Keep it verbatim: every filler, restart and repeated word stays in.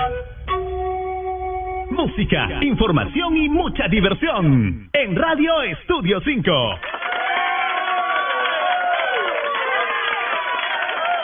Música, información y mucha diversión en Radio Estudio cinco.